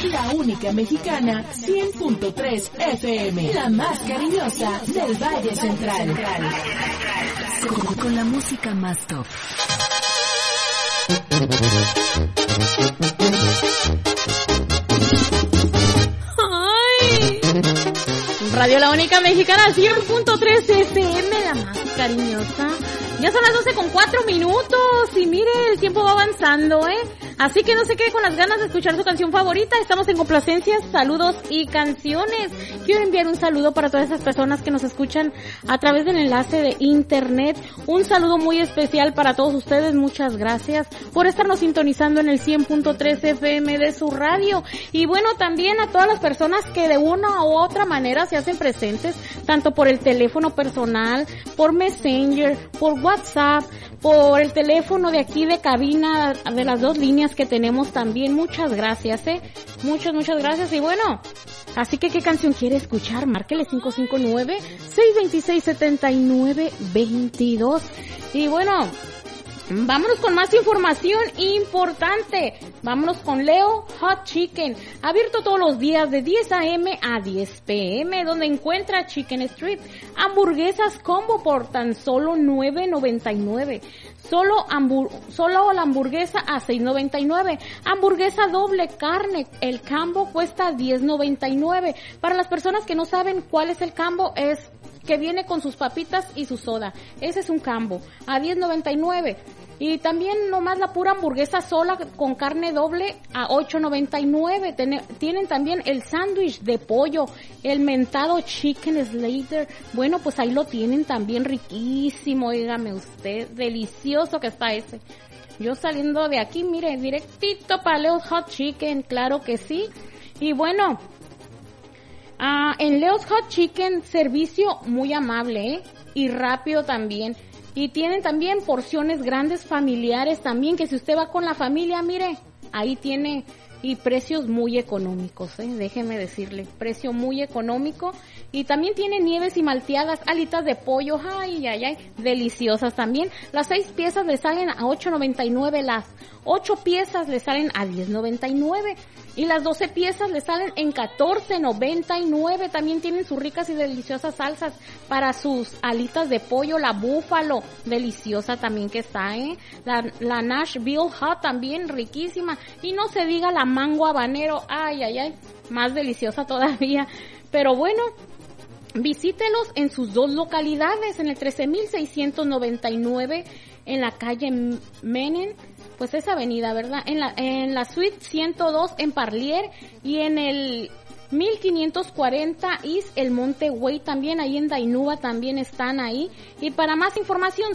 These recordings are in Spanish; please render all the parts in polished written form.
La única mexicana, 100.3 FM, la más cariñosa del Valle Central. Con la música más top. ¡Ay! Radio La Única Mexicana, 100.3 FM, la más cariñosa. Ya son las 12:04 y mire, el tiempo va avanzando, Así que no se quede con las ganas de escuchar su canción favorita. Estamos en complacencias, saludos y canciones. Quiero enviar un saludo para todas esas personas que nos escuchan a través del enlace de internet. Un saludo muy especial para todos ustedes. Muchas gracias por estarnos sintonizando en el 100.3 FM de su radio. Y bueno, también a todas las personas que de una u otra manera se hacen presentes, tanto por el teléfono personal, por Messenger, por WhatsApp, por el teléfono de aquí de cabina, de las dos líneas que tenemos también. Muchas gracias, muchas gracias. Y bueno, así que ¿qué canción quiere escuchar? Márquele 559-626-7922. Y bueno, vámonos con más información importante. Vámonos con Leo Hot Chicken. Abierto todos los días de 10 a.m. a 10 p.m. donde encuentra Chicken Street. Hamburguesas combo por tan solo $9.99. Solo la hamburguesa a $6.99. Hamburguesa doble carne. El combo cuesta $10.99. Para las personas que no saben cuál es el combo, es que viene con sus papitas y su soda. Ese es un combo a $10.99. Y también nomás la pura hamburguesa sola con carne doble a $8.99. Tienen también el sándwich de pollo, el mentado Chicken Slater. Bueno, pues ahí lo tienen también, riquísimo, dígame usted, delicioso que está ese. Yo saliendo de aquí, mire, directito para Leo's Hot Chicken, claro que sí. Y bueno, en Leo's Hot Chicken, servicio muy amable, y rápido también. Y tienen también porciones grandes familiares también, que si usted va con la familia, mire, ahí tiene, y precios muy económicos, déjeme decirle, precio muy económico. Y también tiene nieves y malteadas, alitas de pollo, ay, deliciosas también. Las 6 piezas le salen a $8.99, las 8 piezas le salen a $10.99 y las 12 piezas le salen en $14.99. También tienen sus ricas y deliciosas salsas para sus alitas de pollo, la búfalo, deliciosa también que está, la Nashville Hot también riquísima, y no se diga la mango habanero, ay, más deliciosa todavía. Pero bueno, visítelos en sus dos localidades, en el 13,699 en la calle Menen, pues esa avenida, ¿verdad? En la suite 102 en Parlier, y en el 1540 East El Monte Way también, ahí en Dainuba también están ahí. Y para más información,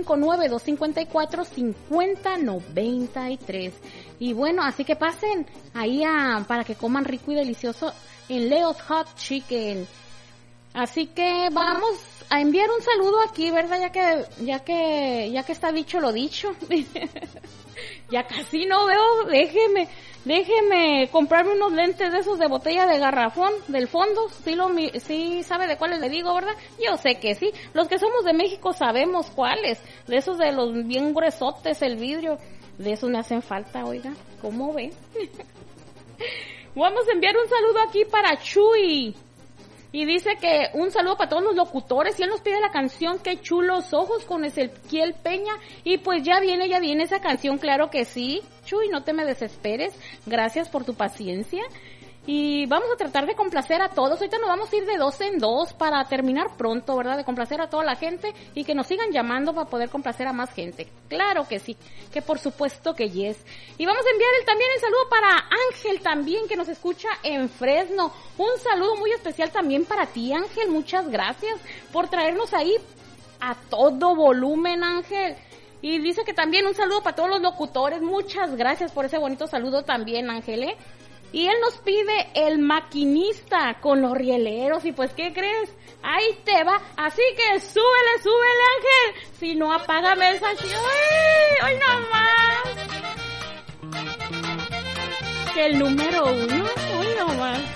559-254-5093. Y bueno, así que pasen ahí para que coman rico y delicioso en Leo's Hot Chicken. Así que vamos a enviar un saludo aquí, ¿verdad? Ya que está dicho lo dicho. Ya casi no veo, déjeme comprarme unos lentes de esos de botella de garrafón del fondo. Sí sabe de cuáles le digo, ¿verdad? Yo sé que sí. Los que somos de México sabemos cuáles. De esos de los bien gruesotes, el vidrio. De esos me hacen falta, oiga. ¿Cómo ve? Vamos a enviar un saludo aquí para Chuy. Y dice que un saludo para todos los locutores, y él nos pide la canción Qué chulos ojos con Ezequiel Peña. Y pues ya viene esa canción, claro que sí. Chuy, no te me desesperes, gracias por tu paciencia. Y vamos a tratar de complacer a todos. Ahorita nos vamos a ir de 2 en 2 para terminar pronto, ¿verdad? De complacer a toda la gente y que nos sigan llamando para poder complacer a más gente. Claro que sí, que por supuesto que yes. Y vamos a enviar también el saludo para Ángel también, que nos escucha en Fresno. Un saludo muy especial también para ti, Ángel. Muchas gracias por traernos ahí a todo volumen, Ángel. Y dice que también un saludo para todos los locutores. Muchas gracias por ese bonito saludo también, Ángel, Y él nos pide El Maquinista con los rieleros. Y pues, ¿qué crees? Ahí te va. Así que súbele, Ángel. Si no, apágame esa... ¡Ay, no más! Que el número 1. ¡Ay, no más!